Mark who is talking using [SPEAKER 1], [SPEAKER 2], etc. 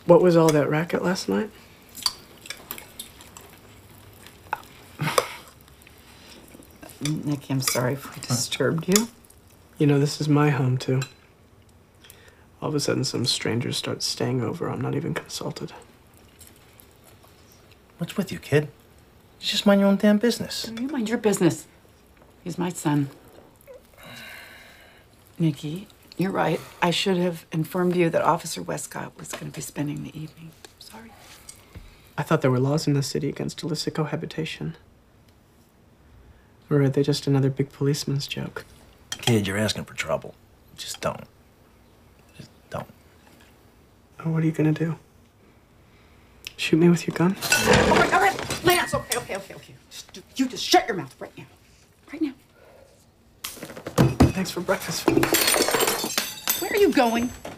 [SPEAKER 1] What was all that racket last night?
[SPEAKER 2] Nikki, I'm sorry if we disturbed you.
[SPEAKER 1] You know, this is my home, too. All of a sudden, some strangers start staying over. I'm not even consulted.
[SPEAKER 3] What's with you, kid? You just mind your own damn business.
[SPEAKER 2] You mind your business. He's my son. Nikki, you're right. I should have informed you that Officer Westcott was going to be spending the evening. Sorry.
[SPEAKER 1] I thought there were laws in the city against illicit cohabitation. Or are they just another big policeman's joke?
[SPEAKER 3] Kid, you're asking for trouble. Just don't. Just don't.
[SPEAKER 1] Oh, what are you gonna do? Shoot me with your gun?
[SPEAKER 2] All right. Lance, okay. You just shut your mouth right now. Right now.
[SPEAKER 1] Thanks for breakfast.
[SPEAKER 2] Where are you going?